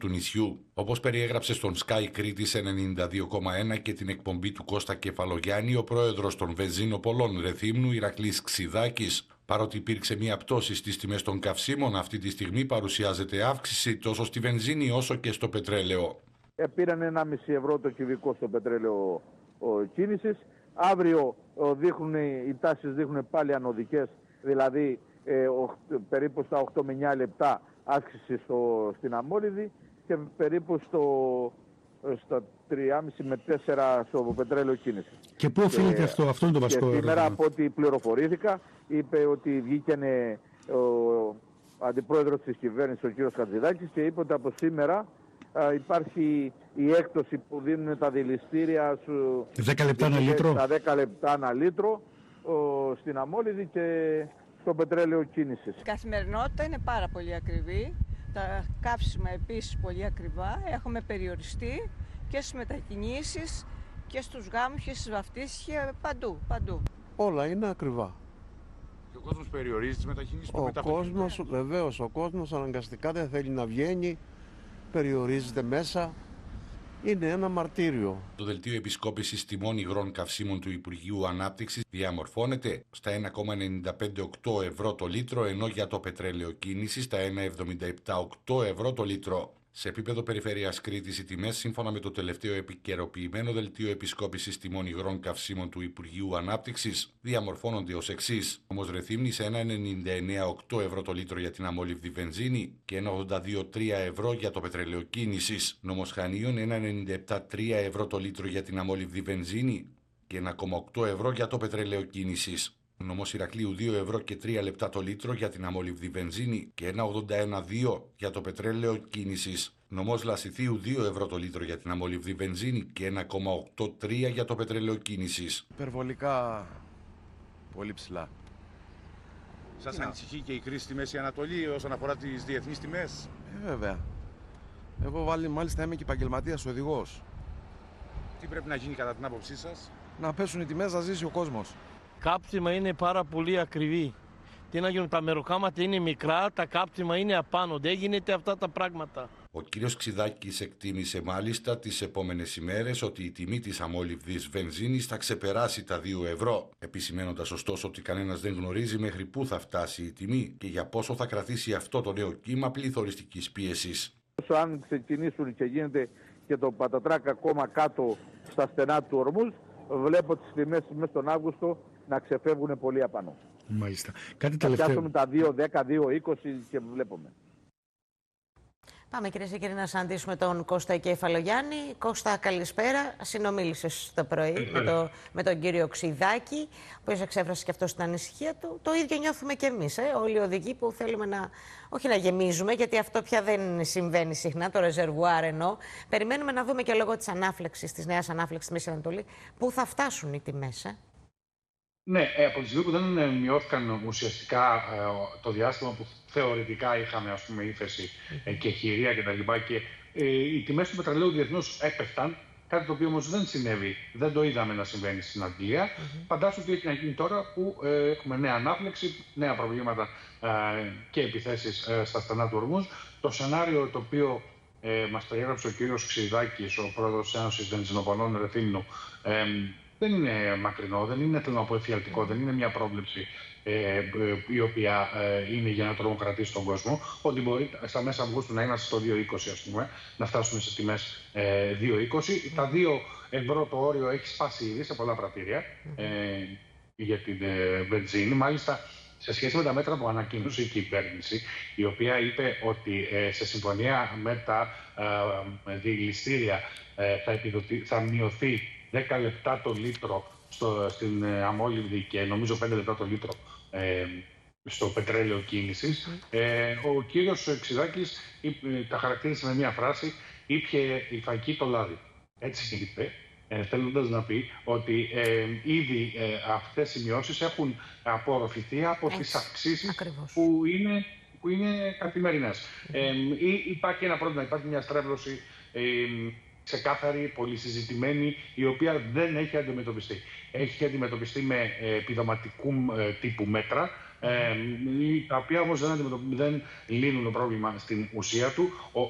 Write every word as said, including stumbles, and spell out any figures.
του νησιού. Όπως περιέγραψε στον Sky Κρήτης ενενήντα δύο κόμμα ένα και την εκπομπή του Κώστα Κεφαλογιάννη, ο πρόεδρος των βενζίνοπολών Ρεθύμνου, Ηρακλής Ξιδάκης, παρότι υπήρξε μια πτώση στις τιμές των καυσίμων, αυτή τη στιγμή παρουσιάζεται αύξηση τόσο στη βενζίνη όσο και στο πετρέλαιο. Ε, πήραν ένα κόμμα πέντε ευρώ το κυβικό στο πετρέλαιο κίνησης. Αύριο ο, δείχνουν, οι τάσεις δείχνουν πάλι ανωδικές, δηλαδή ε, ο, περίπου στα οκτώ με εννιά λεπτά αύξηση στο, στην αμόλυδη και περίπου στο, στα τρία κόμμα πέντε με τέσσερα στο πετρέλαιο κίνηση. Και πού οφείλεται αυτό, αυτό είναι το βασικό ερώτημα. Σήμερα από ό,τι πληροφορήθηκα, είπε ότι βγήκανε ο αντιπρόεδρος της κυβέρνησης, ο κ. Χατζηδάκης, και είπε ότι από σήμερα α, υπάρχει η έκπτωση που δίνουν τα δηληστήρια σου δέκα λεπτά ένα λίτρο. Τα δέκα λεπτά ένα λίτρο ο, στην αμόλυδη και στο πετρέλαιο κίνησης. Η καθημερινότητα είναι πάρα πολύ ακριβή. Τα καύσιμα επίσης πολύ ακριβά. Έχουμε περιοριστεί και στις μετακινήσεις και στους γάμους και στις βαφτίσεις και παντού, παντού. Όλα είναι ακριβά. Και ο κόσμος περιορίζει τις μετακινήσεις. Ο κόσμος, βεβαίως, ο κόσμος αναγκαστικά δεν θέλει να βγαίνει, περιορίζεται μέσα. Είναι ένα μαρτύριο. Το δελτίο επισκόπησης τιμών υγρών καυσίμων του Υπουργείου Ανάπτυξης διαμορφώνεται στα ένα κόμμα ενενήντα πέντε οκτώ ευρώ το λίτρο, ενώ για το πετρέλαιο κίνησης στα ένα κόμμα εβδομήντα επτά οκτώ ευρώ το λίτρο. Σε επίπεδο περιφέρειας Κρήτης, οι τιμές, σύμφωνα με το τελευταίο επικαιροποιημένο δελτίο επισκόπησης τιμών υγρών καυσίμων του Υπουργείου Ανάπτυξης, διαμορφώνονται ως εξής. Νομός Ρεθύμνης ένα κόμμα ενενήντα εννέα οκτώ ευρώ το λίτρο για την αμόλυβδη βενζίνη και ένα κόμμα ογδόντα δύο τρία ευρώ για το πετρέλαιο κίνησης. Νομός Χανίων ένα κόμμα ενενήντα επτά τρία ευρώ το λίτρο για την αμόλυβδη βενζίνη και ένα κόμμα οκτώ ευρώ για το πετρέλαιο κίνησης. Νομός Ηρακλείου δύο ευρώ και τρία λεπτά το λίτρο για την αμόλυβδη βενζίνη και ένα κόμμα ογδόντα ένα δύο για το πετρέλαιο κίνησης. Νομός Λασιθίου δύο ευρώ το λίτρο για την αμόλυβδη βενζίνη και ένα κόμμα ογδόντα τρία για το πετρέλαιο κίνησης. Υπερβολικά πολύ ψηλά. Σας ανησυχεί και η κρίση στη Μέση Ανατολή όσον αφορά τις διεθνείς τιμές? Ε, βέβαια. Εγώ βάλει, μάλιστα είμαι και επαγγελματίας οδηγός. Τι πρέπει να γίνει κατά την άποψή σας? Να πέσουν οι τιμές, να ζήσει ο κόσμος. Κάψιμα είναι πάρα πολύ ακριβή. Τι να γίνουν, τα μεροκάματα είναι μικρά, τα κάψιμα είναι απάνω. Δεν γίνεται αυτά τα πράγματα. Ο κύριος Ξιδάκης εκτίμησε μάλιστα τις επόμενες ημέρες ότι η τιμή της αμόλυβδης βενζίνης θα ξεπεράσει τα δύο ευρώ, επισημένοντας ωστόσο ότι κανένας δεν γνωρίζει μέχρι πού θα φτάσει η τιμή και για πόσο θα κρατήσει αυτό το νέο κύμα πληθωριστικής πίεσης. Όσο αν ξεκινήσουν και γίνεται και το πατατράκ ακόμα κάτω στα στενά του ορμούς, βλέπω τις τιμές μέσα στον Αύγουστο να ξεφεύγουν πολύ απάνω. Μάλιστα. Κάτι θα τελευταίο. πιάσουμε τα δύο δέκα, δύο είκοσι και βλέπουμε. Πάμε κυρίες και κύριοι να συναντήσουμε τον Κώστα Κεφαλογιάννη. Κώστα, καλησπέρα. Συνομίλησες το πρωί με, το, με τον κύριο Ξιδάκη, ο οποίος εξέφρασε και αυτό την ανησυχία του. Το ίδιο νιώθουμε και εμείς, ε, όλοι οι οδηγοί που θέλουμε να, όχι να γεμίζουμε, γιατί αυτό πια δεν συμβαίνει συχνά, το ρεζερβουάρ εννοώ. Περιμένουμε να δούμε και λόγω της ανάφλεξης, της νέας ανάφλεξης στη Μέση Ανατολή, πού θα φτάσουν οι τιμές. Ε? Ναι, από τη στιγμή που δεν μειώθηκαν ουσιαστικά ε, το διάστημα που θεωρητικά είχαμε, ας πούμε, ύφεση ε, και χειρία κτλ. Και, και ε, οι τιμές του πετρελαίου διεθνώς έπεφταν, κάτι το οποίο όμως δεν συνέβη, δεν το είδαμε να συμβαίνει στην Αγγλία. Mm-hmm. Φαντάσου τι έχει να γίνει τώρα που ε, έχουμε νέα ανάφλεξη, νέα προβλήματα ε, και επιθέσεις ε, στα στενά του ορμούς. Το σενάριο το οποίο ε, μας περιέγραψε ο κύριος Ξιδάκης, ο πρόεδρος της Ένωσης Βενζινοπολών Ρεθύμνου, ε, δεν είναι μακρινό, δεν είναι, θέλω να πω, εφιαλτικό, δεν είναι μια πρόβλεψη ε, η οποία ε, είναι για να τρομοκρατήσει τον κόσμο. Ότι μπορεί στα μέσα Αυγούστου να είμαστε στο δύο είκοσι, ας πούμε, να φτάσουμε σε τιμές ε, δύο είκοσι. Τα δύο ευρώ το όριο έχει σπάσει ήδη σε πολλά πρατήρια ε, για την ε, βενζίνη. Μάλιστα, σε σχέση με τα μέτρα που ανακοίνωσε η κυβέρνηση, η οποία είπε ότι ε, σε συμφωνία με τα ε, διελιστήρια ε, θα, επιδοθεί, θα μειωθεί δέκα λεπτά το λίτρο στο, στην ε, αμόλυβδη και νομίζω πέντε λεπτά το λίτρο ε, στο πετρέλαιο κίνησης. Ε, ο κύριος Ξιδάκης είπε, τα χαρακτήρισε με μια φράση, «Ήπιε η φακή το λάδι». Έτσι είπε, ε, θέλοντας να πει ότι ε, ήδη ε, αυτές οι μειώσεις έχουν απορροφηθεί από Έτσι, τις αυξήσεις που είναι, που είναι καθημερινές. Mm-hmm. Ε, υπάρχει ένα πρόβλημα, υπάρχει μια στρέβλωση ε, ξεκάθαρη, πολυσυζητημένη, η οποία δεν έχει αντιμετωπιστεί. Έχει αντιμετωπιστεί με επιδοματικού ε, τύπου μέτρα, ε, τα οποία όμως δεν, δεν λύνουν το πρόβλημα στην ουσία του. Ο,